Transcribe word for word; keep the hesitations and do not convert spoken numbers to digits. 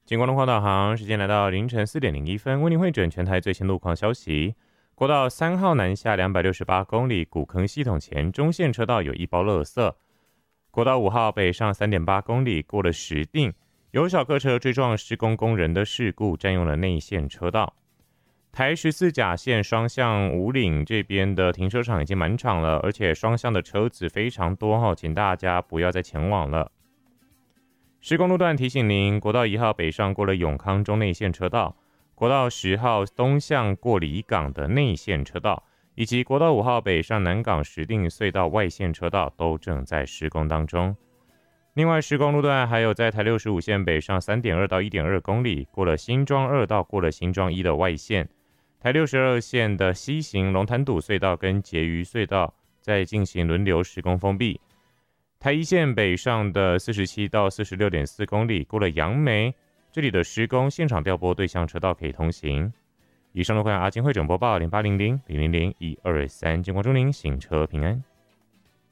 金光路况导航时间来到凌晨四点零一分，为您汇整全台最新路况消息。国道三号南下两百六十八公里，古坑系统前中线车道有一包垃圾。国道五号北上三点八公里，过了石碇，有小客车追撞施工工人的事故，占用了内线车道。台十四甲线双向五岭这边的停车场已经满场了，而且双向的车子非常多，请大家不要再前往了。施工路段提醒您，国道一号北上过了永康中内线车道，国道十号东向过里港的内线车道，以及国道五号北上南港石碇隧道外线车道都正在施工当中。另外，施工路段还有在台六十五线北上 三点二到一点二公里，过了新庄二到过了新庄一的外线，台六十二线的西行龙潭堵隧道跟结余隧道在进行轮流施工封闭。台一线北上的四十七到四十六点四公里，过了杨梅，这里的施工现场调拨对向车道可以通行。以上路况阿金汇整播报零八零零零零零一二三，金光中您行车平安。